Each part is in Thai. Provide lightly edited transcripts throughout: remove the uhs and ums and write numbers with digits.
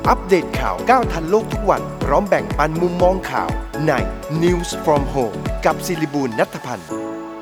อัปเดตข่าวก้าวทันโลกทุกวันพร้อมแบ่งปันมุมมองข่าวใน News from Home กับศิริบูลย์ ณัฐพันธ์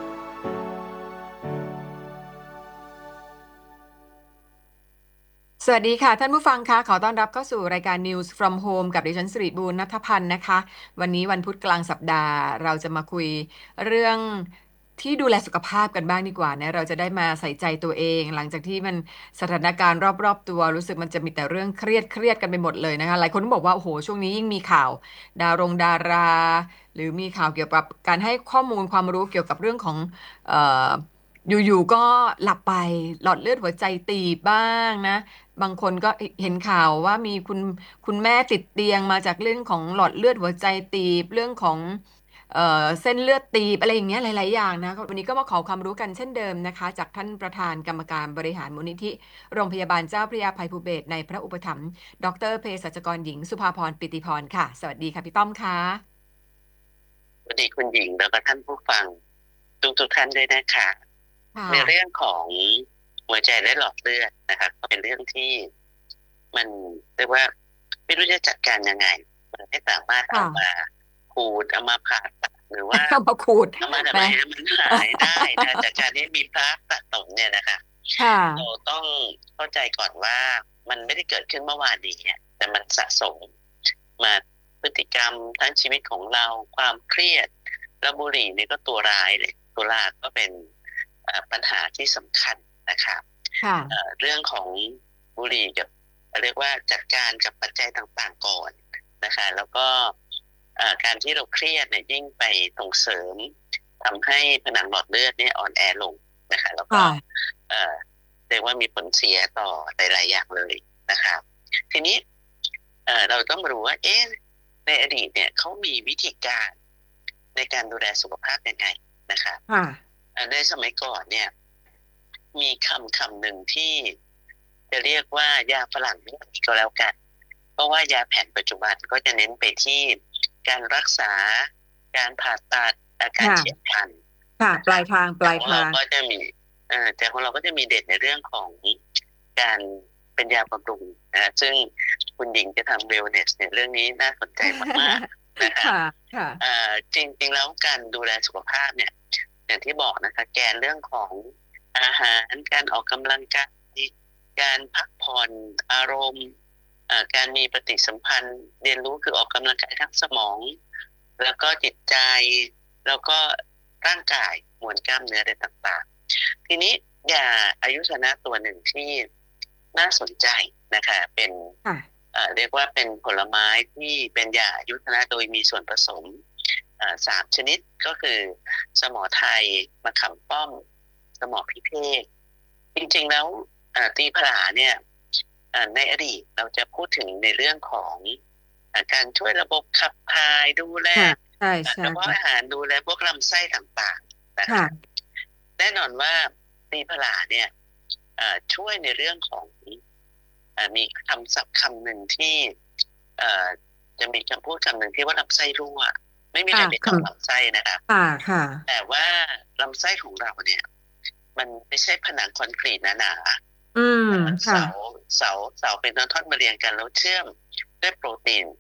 สวัสดีค่ะท่านผู้ฟังคะขอต้อนรับเข้าสู่รายการ News from Home กับดิฉันสิริบูรณ์ ณัฐพันธ์นะคะวันนี้วันพุธกลางสัปดาห์เราจะมาคุยเรื่องที่ดูแลสุขภาพกันบ้างดีกว่านะเราจะได้มาใส่ใจตัวเองหลังจากที่มันสถานการณ์รอบๆตัวรู้สึกมันจะมีแต่เรื่องเครียดกันไปหมดเลยนะคะหลายคนบอกว่าโอ้โหช่วงนี้ยิ่งมีข่าวดาราหรือมีข่าวเกี่ยวกับการให้ข้อมูลความรู้เกี่ยวกับเรื่องของเอ่ออยู่ๆก็หลับไปหลอดเลือดหัวใจตีบบ้างนะ บางคนก็เห็นข่าวว่ามีคุณแม่ติดเตียงมาจากเรื่องของหลอดเลือดหัวใจตีบเรื่องของเส้นเลือดตีบอะไรอย่างเงี้ยหลายๆอย่างนะวันนี้ก็มาขอความรู้กันเช่นเดิมนะคะจากท่านประธานกรรมการบริหารมูลนิธิโรงพยาบาลเจ้าพระยาภัยภูเบศรในพระอุปถัมภ์ดรเภสัชกรหญิงสุภาพรปิติพรค่ะสวัสดีค่ะพี่ต้อมค่ะสวัสดีคุณหญิงแล้วก็ท่านผู้ฟังทุกท่านด้วยนะคะค่ะในเรื่องของหัวใจและหลอดเลือดนะครับก็เป็นเรื่องที่มันเรียกว่าไม่รู้จะจัดการยังไงมันไม่สามารถเอามาขูดเอามาผ่าตัดหรือว่าเอามาขูดเอามาทำไมให้มันหายได้นะจากการที่มีพลาสสะสมเนี่ยนะคะค่ะเราต้องเข้าใจก่อนว่ามันไม่ได้เกิดขึ้นเมื่อวานนี้แต่มันสะสมมาพฤติกรรมทั้งชีวิตของเราความเครียดแล้วบุหรี่นี่ก็ตัวร้ายเลยตัวร้ายก็เป็นปัญหาที่สำคัญนะครับค่ะเรื่องของบุหรี่กับเรียกว่าจัดการกับปัจจัยต่างๆก่อนนะคะแล้วก็การที่เราเครียดเนี่ยยิ่งไปส่งเสริมทำให้ผนังหลอดเลือดเนี่ยอ่อนแอลงนะคะแล้วก็เรียกว่ามีผลเสียต่อหลายๆอย่างเลยนะครับทีนี้เราต้องรู้ว่าในอดีตเนี่ยเขามีวิธีการในการดูแลสุขภาพยังไงนะคะในสมัยก่อนเนี่ยมีคำหนึ่งที่จะเรียกว่ายาฝรั่งนี่ก็แล้วกันเพราะว่ายาแผนปัจจุบันก็จะเน้นไปที่การรักษาการผ่าตัดอาการเฉียบพลันค่ะปลายทางแต่ของเราก็จะมีแต่ของเราก็จะมีเด่นในเรื่องของการเป็นยาบำรุงนะซึ่งคุณหญิงจะทำเวลเนสเนี่ยเรื่องนี้น่าสนใจมากๆนะคะจริงๆแล้วการดูแลสุขภาพเนี่ยอย่างที่บอกนะคะแกนเรื่องของอาหารการออกกำลังกายการพักผ่อนอารมณ์การมีปฏิสัมพันธ์เรียนรู้คือออกกำลังกายทั้งสมองแล้วก็จิตใจแล้วก็ร่างกายมวลกล้ามเนื้ออะไรต่างๆทีนี้ยาอายุชนะตัวหนึ่งที่น่าสนใจนะคะเป็นเรียกว่าเป็นผลไม้ที่เป็นยาอายุชนะโดยมีส่วนผสม3 ชนิดก็คือสมอไทยมะขามป้อมสมอพิเภกจริงๆแล้วตีผลาเนี่ยในอดีตเราจะพูดถึงในเรื่องของการช่วยระบบขับถ่ายดูแลกระเพาะอาหารดูแลพวกลำไส้ต่างๆนะคะแน่นอนว่าตีผลาเนี่ยช่วยในเรื่องของมีคำศัพท์คำหนึ่งที่จะมีคำพูดคำหนึ่งที่ว่าลำไส้รั่วไม่มีใครไปเจาะลำไส้นะครับแต่ว่าลำไส้ของเราเนี่ยมันไม่ใช่ผนังคอนกรีตหนาๆเสาเป็นท่อนๆมาเรียงกันแล้วเชื่อมด้วยโปรตีน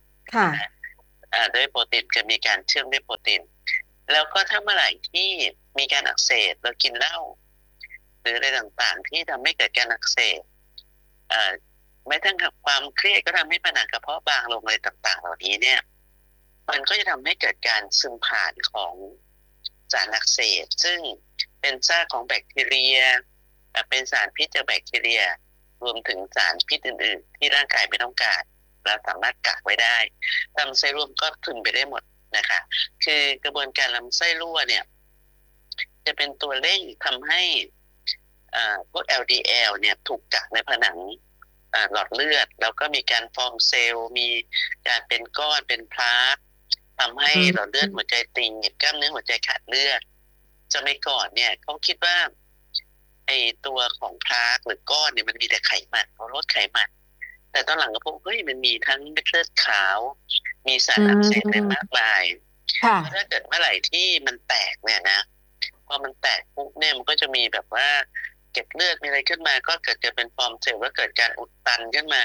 ด้วยโปรตีนจะมีการเชื่อมด้วยโปรตีนแล้วก็ถ้าเมื่อไหร่ที่มีการอักเสบเรากินเหล้าหรืออะไรต่างๆที่ทำให้เกิดการอักเสบไม่ทั้งกับความเครียดก็ทำให้ผนังกระเพาะบางลงอะไรต่างๆเหล่านี้เนี่ยมันก็จะทำให้เกิดการซึมผ่านของสารอักเสบซึ่งเป็นซากของแบคทีเรียเป็นสารพิษจากแบคทีเรียรวมถึงสารพิษอื่นๆที่ร่างกายไม่ต้องการเราสามารถกักไว้ได้ลำไส้รั่วก็ซึมไปได้หมดนะคะคือกระบวนการลำไส้รั่วเนี่ยจะเป็นตัวเร่งทำให้พวก LDL เนี่ยถูกกักในผนังหลอดเลือดแล้วก็มีการฟอร์มเซลล์มีการเป็นก้อนเป็นพลาสทำให้หลอดเลือดหัวใจตีบกล้ามเนื้อหัวใจขาดเลือดสมัยก่อนเนี่ยเขาคิดว่าไอตัวของพลาสหรือก้อนเนี่ยมันมีแต่ไขมันเขาลดไขมันแต่ตอนหลังก็พบมันมีทั้งเม็ดเลือดขาวมีสารอักเสบมากมายถ้าเกิดเมื่อไหร่ที่มันแตกเนี่ยนะพอมันแตกปุ๊บเนี่ยมันก็จะมีแบบว่าเก็บเลือดมีอะไรขึ้นมาก็เกิดจะเป็นฟอร์มเซลล์แล้วเกิดการอุดตันขึ้นมา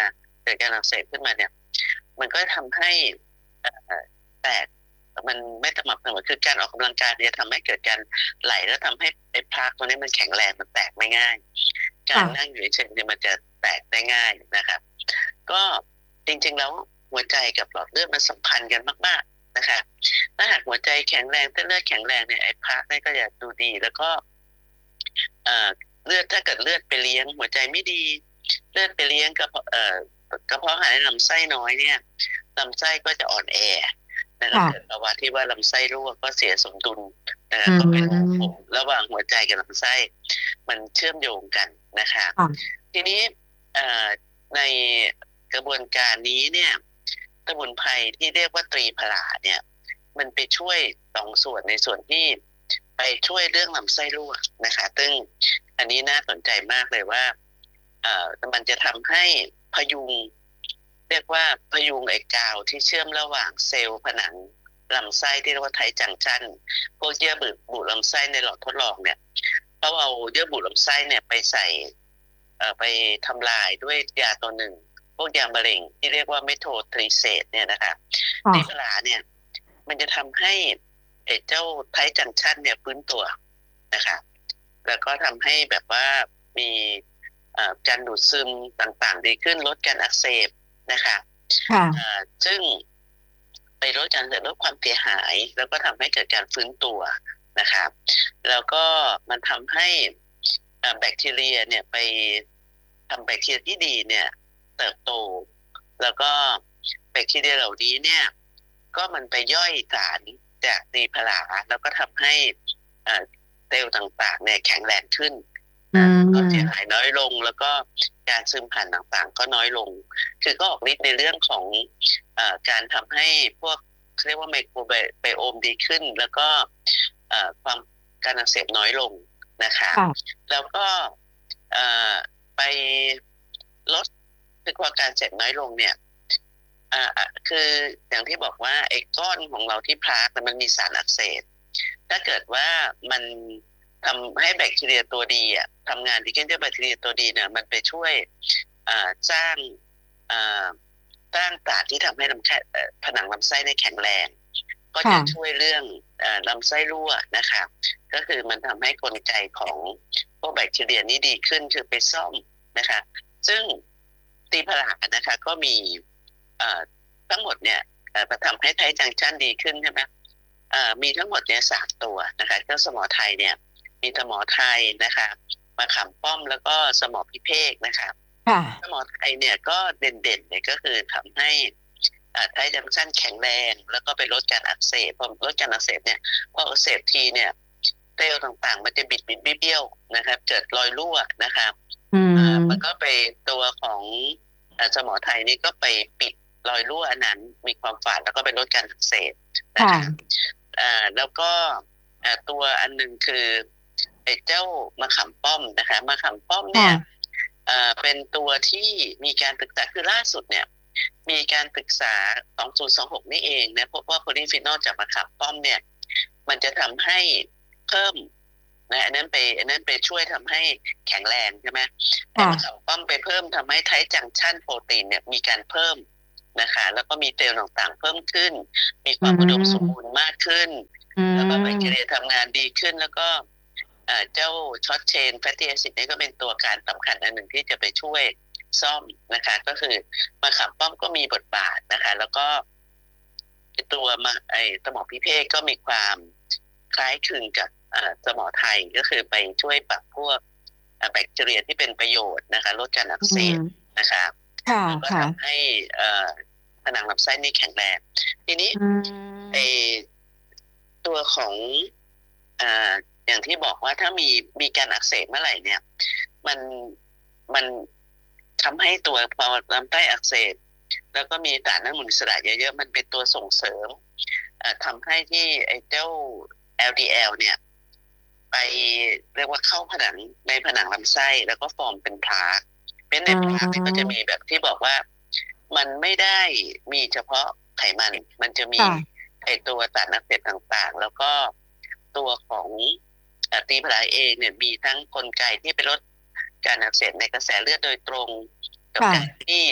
เกิดการอักเสบขึ้นมาเนี่ยมันก็ทำให้แตกมันไม่สม่ำเสมอคือการออกกำลังกายเนี่ยทำให้เกิดการไหลแล้วทำให้ไอ้พาร์คตัวนี้มันแข็งแรงมันแตกไม่ง่ายการนั่งอยู่เฉยๆเนี่ยมันจะแตกได้ง่ายนะครับก็จริงๆแล้วหัวใจกับหลอดเลือดมันสัมพันธ์กันมากๆนะคะถ้าหากหัวใจแข็งแรงเส้นเลือดแข็งแรงเนี่ยไอ้พาร์คนี่ก็จะดูดีแล้วก็เลือดถ้าเกิดเลือดไปเลี้ยงหัวใจไม่ดีเลือดไปเลี้ยงกระเพาะอาหารในลำไส้น้อยเนี่ยลำไส้ก็จะอ่อนแอนะครับเกิดภาวะที่ว่าลำไส้รั่วก็เสียสมดุลนะครับก็เป็นระหว่างหัวใจกับลำไส้มันเชื่อมโยงกันนะคะทีนี้ในกระบวนการนี้เนี่ยสมุนไพรที่เรียกว่าตรีพลาเนี่ยมันไปช่วยสองส่วนในส่วนที่ไปช่วยเรื่องลำไส้รั่วนะคะซึ่งอันนี้น่าสนใจมากเลยว่ามันจะทำให้พยุงเรียกว่าพยุงไอ้กาวที่เชื่อมระหว่างเซลล์ผนังลำไส้ที่เรียกว่าไทจังชันพวกเยื่อบุลำไส้ในหลอดทดลองเนี่ยเขาเอาเยื่อบุลำไส้เนี่ยไปใส่ไปทำลายด้วยยาตัวหนึ่งพวกยามะเร็งที่เรียกว่าเมโททรีเซตเนี่ยนะคะที่ปลาเนี่ยมันจะทำให้เจ้าไทจังชันเนี่ยฟื้นตัวนะคะแล้วก็ทำให้แบบว่ามีการดูดซึมต่างๆดีขึ้นลดการอักเสบนะคะซึ่งไปลดการลดความเสียหายแล้วก็ทำให้เกิดการฟื้นตัวนะคะแล้วก็มันทำให้แบคทีเรียเนี่ยไปทำแบคทีเรียที่ดีเนี่ยเติบโตแล้วก็แบคทีเรียเหล่านี้เนี่ยก็มันไปย่อยสารจากตรีพลาแล้วก็ทำให้เซลล์ต่างๆเนี่ยแข็งแรงขึ้นก็เสียหายน้อยลงแล้วก็การซึมผ่านต่างๆก็น้อยลงคือก็ออกฤทธิ์ในเรื่องของการทำให้พวกเรียกว่าไมโครไบโอมดีขึ้นแล้วก็ความการอักเสบน้อยลงนะคะแล้วก็ไปลดคือความการเจ็บน้อยลงเนี่ยคืออย่างที่บอกว่าไอ้ก้อนของเราที่พลาสมันมีสารอักเสบถ้าเกิดว่ามันทำให้แบคทีเรียตัวดีทำงานดีขึ้นด้วยแบคทีเรียตัวดีเนี่ยมันไปช่วยสร้างสารที่ทำให้ผนังลำไส้ได้แข็งแรงก็จะช่วยเรื่องลำไส้รั่วนะคะก็คือมันทำให้กลไกของพวกแบคทีเรียนี้ดีขึ้นคือไปซ่อมนะคะซึ่งตีพลานะคะก็มีทั้งหมดเนี่ยทำให้ไทจังชันดีขึ้นใช่ไหมมีทั้งหมดเนี่ย3ตัวนะคะเจ้าสมอไทยเนี่ยมีสมอไทยนะคะมะขามป้อมแล้วก็สมอพิเภกนะคะสมอไทยเนี่ยก็เด่นๆเนี่ยก็คือทำให้ไทจังชันแข็งแรงแล้วก็ไปลดการอักเสบพอลดการอักเสบเนี่ยพออักเสบทีเนี่ยเซลล์ต่างๆมันจะบิดเบี้ยวนะครับเกิดรอยรั่วนะครับมันก็ไปตัวของสมอไทยนี่ก็ไปปิดรอยรั่วอันนั้นมีความฝาดแล้วก็ไปลดการอักเสบนะคะแล้วก็ตัวอันนึงคือไอ้เจ้ามะขามป้อมนะคะมะขามป้อมเนี่ยเป็นตัวที่มีการศึกษาคือล่าสุดเนี่ยมีการศึกษา2026นี่เองนะพบว่าโพลีฟีนอลจากมะขามป้อมเนี่ยมันจะทำให้เพิ่มนะอันนั้นไปช่วยทำให้แข็งแรงใช่ไหมแต่มะขามป้อมไปเพิ่มทำให้ไทจังชันโปรตีนเนี่ยมีการเพิ่มนะคะแล้วก็มีเซลล์ต่างๆเพิ่มขึ้นมีความอุดมสมบูรณ์มากขึ้นแล้วก็แบคทีเรียทำงานดีขึ้นแล้วก็เจ้าช็อตเชนแฟตตี้แอซิดนี่ก็เป็นตัวการสำคัญอันหนึ่งที่จะไปช่วยซ่อมนะคะก็คือมะขามป้อมก็มีบทบาทนะคะแล้วก็ตัวสมอพิเภกก็มีความคล้ายคลึงกับสมอไทยก็คือไปช่วยปรับพวกแบคทีเรียที่เป็นประโยชน์นะคะลดการอักเสบนะคะก็ทำให้ผนังลำไส้นี่แข็งแรงทีนี้ตัวของอย่างที่บอกว่าถ้ามีการอักเสบเมื่อไหร่เนี่ยมันทำให้ตัวพอลำไส้อักเสบแล้วก็มีสารอนุมูลอิสระเยอะๆมันเป็นตัวส่งเสริมทำให้ที่ไอ้เจ้า LDL เนี่ยไปเรียกว่าเข้าในผนังลำไส้แล้วก็ฟอร์มเป็นพลาสเป็นในพลาสก็จะมีแบบที่บอกว่ามันไม่ได้มีเฉพาะไขมันจะมีไอ้ตัวสารอักเสบต่างๆแล้วก็ตัวของตีพลาเองเนี่ยมีทั้งกลไกที่ไปลดการอักเสบในกระแสเลือดโดยตรงกับการที่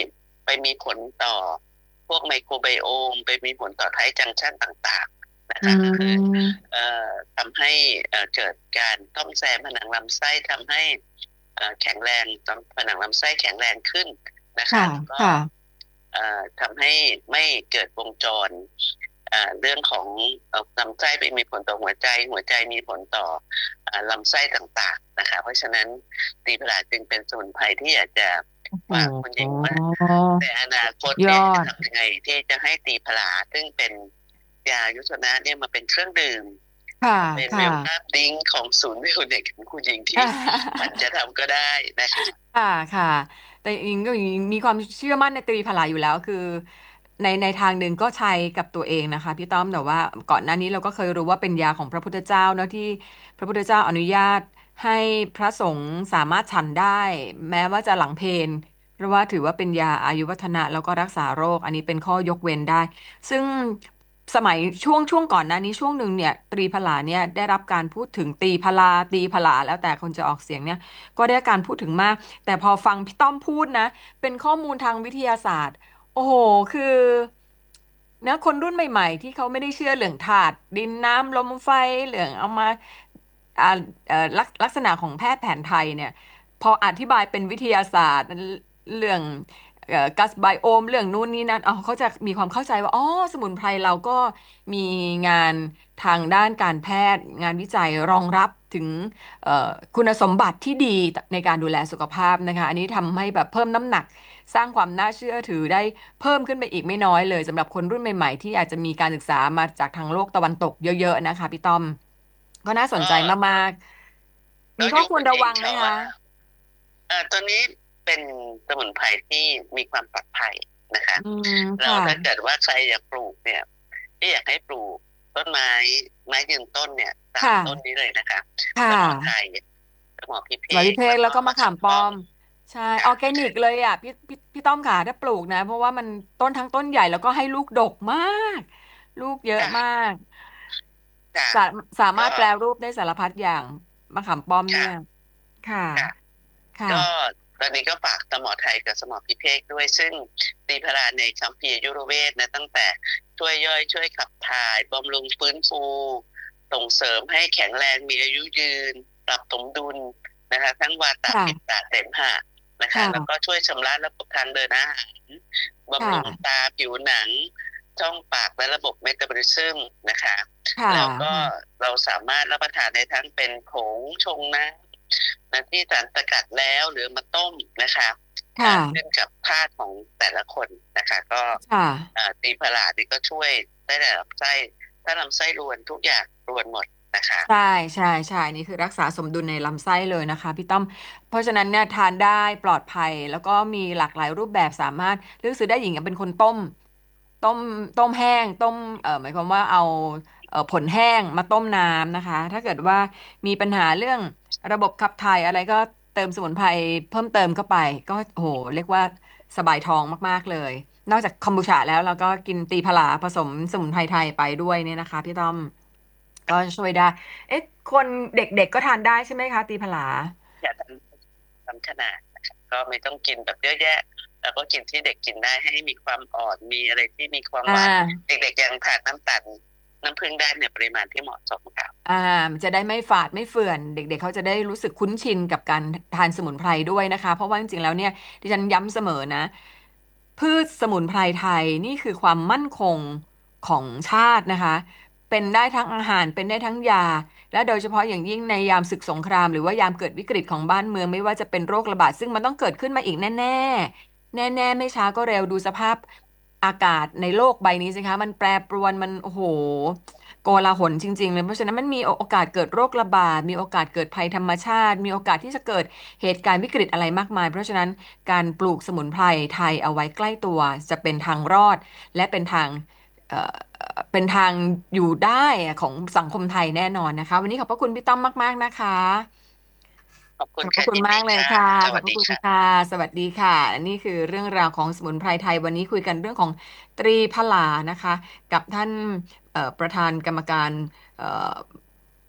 ไปมีผลต่อพวกไมโครไบโอมไปมีผลต่อไทป์จังชันต่างๆนะอืคะก็คือมทำให้เกิดการซ่อมแซมผนังลำไส้ทำให้แข็งแรงผนังลำไส้แข็งแรงขึ้นนะคะค่ะแล้วก็ค่ะทำให้ไม่เกิดวงจรเรื่องของลำไส้ไปมีผลต่อหัวใจหัวใจมีผลต่อลำไส้ต่างๆนะคะเพราะฉะนั้นตีผลาจึงเป็นสมุนไพรที่อยากจะโฝากคุณหญิงอ้ว่าในอนาคตยอเนี่ยจะดทำยังไงที่จะให้ตีผลาซึ่งเป็นยายุทธนะเนี่ยมาเป็นเครื่องดื่มค่ะมาเป็นเวค่ะลนัมดิ้งของศูนย์เวลเนสของคุณหญิงที่ฝันจะทำก็ได้นะคะค่ะค่ะแต่อิงก็มีความเชื่อมั่นในตรีผลาอยู่แล้วคือในทางหนึ่งก็ใช้กับตัวเองนะคะพี่ต้อมแต่ว่าก่อนหน้านี้เราก็เคยรู้ว่าเป็นยาของพระพุทธเจ้าเนอะที่พระพุทธเจ้าอนุญาตให้พระสงฆ์สามารถฉันได้แม้ว่าจะหลังเพลเพราะว่าถือว่าเป็นยาอายุวัฒนะแล้วก็รักษาโรคอันนี้เป็นข้อยกเว้นได้ซึ่งสมัยช่วงก่อนหน้านี้ช่วงหนึ่งเนี่ยตรีผลาเนี่ยได้รับการพูดถึงตีผลาแล้วแต่คนจะออกเสียงเนี่ย ก็ได้การพูดถึงมาก แต่พอฟังพี่ต้อมพูดนะ เป็นข้อมูลทางวิทยาศาสตร์ โอ้โห คือนะคนรุ่นใหม่ๆที่เขาไม่ได้เชื่อเรื่องธาตุดินน้ำลมไฟเรื่องเอามาอ่าลักษณะของแพทย์แผนไทยเนี่ยพออธิบายเป็นวิทยาศาสตร์เรื่องกัสไบโอมเรื่องนู้นนี่นั่นอ๋อเขาจะมีความเข้าใจว่าอ๋อสมุนไพรเราก็มีงานทางด้านการแพทย์งานวิจัยรองรับถึง คุณสมบัติที่ดีในการดูแลสุขภาพนะคะอันนี้ทำให้แบบเพิ่มน้ำหนักสร้างความน่าเชื่อถือได้เพิ่มขึ้นไปอีกไม่น้อยเลยสำหรับคนรุ่นใหม่ๆที่อาจจะมีการศึกษามาจากทางโลกตะวันตกเยอะๆนะคะพี่ต้อมก็น่าสนก็ใจมากๆมีแล้วข้อควรระอย่างคุณหญิงวังไหมคะเขาว่า ตัวนี้เป็นสมุนไพรที่มีความปลอดภัยนะคะอืมแล้วค่ะถ้าเกิดว่าใครอยากปลูกเนี่ยที่อยากให้ปลูกต้นไม้ยืนต้นเนี่ยสามค่ะต้นนี้เลยนะคะค่สมอไทะยสมอพิเภหมายวิกแล้วก็เภกแล้วก็มะมะขามป้อขามป้อมมใช่อค่ะอร์แกนิกเลยอ่ะพี่ต้อมค่ะถ้าปลูกนะเพราะว่ามันต้นทั้งต้นใหญ่แล้วก็ให้ลูกดกมากลูกเยอะค่ะมากค่ะสาสามารถก็แปรรูปได้สารพัดอย่างมะขามป้อมเนี่ยค่ะค่ะค่ะค่ะก็ตอนนี้ก็ฝากสมอไทยกับสมอพิเภกด้วยซึ่งตีพราในคัมภีร์ยุโรเวทนะตั้งแต่ช่วยย่อยช่วยขับถ่ายบำรุงฟื้นฟูส่งเสริมให้แข็งแรงมีอายุยืนปรับสมดุลนะคะทั้งวาตะปิตค่ะตะเสมหะนะคะแล้วก็ค่ะช่วยชำระระบบทางเดินอาหารค่บำรุงะตาผิวหนังช่องปากและระบบเมตาบอลิซึมนะคะค่ะแล้วก็เราสามารถรับประทานได้ทั้งเป็นผงชงน้ำ ที่สารสกัดแล้วหรือมาต้มนะคะค่ะขึ้นกับธาตุของแต่ละคนนะคะก็ค่ะตีผลาดนี่ก็ช่วยได้แต่ลำไส้ถ้าลำไส้รวนทุกอย่างรวนหมดนะคะใช่ใช่ใช่นี่คือรักษาสมดุลในลำไส้เลยนะคะพี่ต้อมเพราะฉะนั้นเนี่ยทานได้ปลอดภัยแล้วก็มีหลากหลายรูปแบบสามารถเลือกซื้อได้หญิงเป็นคนต้มต้มแห้งต้มหมายความว่าเอาผลแห้งมาต้มน้ำนะคะถ้าเกิดว่ามีปัญหาเรื่องระบบขับถ่ายอะไรก็เติมสมุนไพรเพิ่มเติมเข้าไปก็โอ้โหเรียกว่าสบายท้องมากๆเลยนอกจากคอมบูชาแล้วเราก็กินตีผลาผสมสมุนไพรไทยไปด้วยเนี่ยนะคะพี่ต้อมก็ช่วยได้เอ๊ะคนเด็กๆก็ทานได้ใช่ไหมคะตีผลาอย่าทำขนาดนะคะก็ไม่ต้องกินแบบเยอะแยะแล้วก็กินที่เด็กกินได้ให้มีความอ่อนมีอะไรที่มีความอ่หวานาเด็กๆยังทานน้ำตาลน้ำผึ้งได้ในปริมาณที่เหมาะสมค่ะอ่ามันจะได้ไม่ฝาดไม่เฟื่อนเด็กๆเขาจะได้รู้สึกคุ้นชินกับการทานสมุนไพรด้วยนะคะเพราะว่าจริงๆแล้วเนี่ยดิฉันย้ำเสมอนะพืชสมุนไพรไทยนี่คือความมั่นคงของชาตินะคะเป็นได้ทั้งอาหารเป็นได้ทั้งยาและโดยเฉพาะอย่างยิ่งในยามศึกสงครามหรือว่ายามเกิดวิกฤตของบ้านเมืองไม่ว่าจะเป็นโรคระบาดซึ่งมันต้องเกิดขึ้นมาอีกแน่ๆแน่ๆไม่ช้าก็เร็วดูสภาพอากาศในโลกใบนี้สิคะมันแปรปรวนมันโอ้โห โกลาหลจริงๆเลยเพราะฉะนั้นมันมีโอกาสเกิดโรคระบาดมีโอกาสเกิดภัยธรรมชาติมีโอกาสที่จะเกิดเหตุการณ์วิกฤตอะไรมากมายเพราะฉะนั้นการปลูกสมุนไพรไทยเอาไว้ใกล้ตัวจะเป็นทางรอดและเป็นทางเอ่อเป็นทางอยู่ได้ของสังคมไทยแน่นอนนะคะวันนี้ขอบพระคุณพี่ต้อมมากๆนะคะขอบคุณขอบพระคุณค่ะยินดีมากเลยค่ะค่ะสขอบพระวัสดีค่ะคุณค่ะสวัสดีค่ะอันนี้คือเรื่องราวของสมุนไพรไทยวันนี้คุยกันเรื่องของตรีพลานะคะกับท่านประธานกรรมการเอ่อ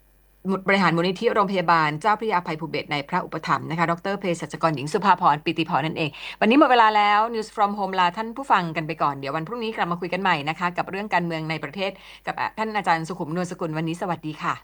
บริหารมูลนิธิโรงพยาบาลเจ้าพระยาอภัยภูเบศรในพระอุปถัมภ์นะคะดรเภสัชกรหญิงสุภาพรปิติพรนั่นเองวันนี้หมดเวลาแล้ว News from Home ลาท่านผู้ฟังกันไปก่อนเดี๋ยววันพรุ่งนี้กลับมาคุยกันใหม่นะคะกับเรื่องการเมืองในประเทศกับท่านอาจารย์สุขุมนวลสกุลวันนี้สวัสดีค่ะ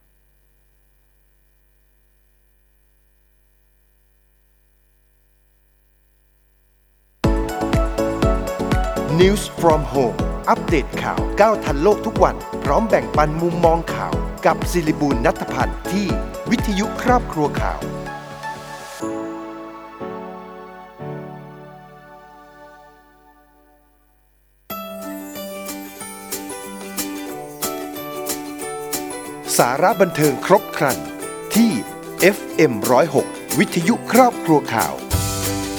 News from Home อัปเดตข่าวก้าวทันโลกทุกวันพร้อมแบ่งปันมุมมองข่าวกับศิริบูลย์ณัฐพันธ์ที่วิทยุครอบครัวข่าว สาระบันเทิงครบครันที่ FM 106 วิทยุครอบครัวข่าว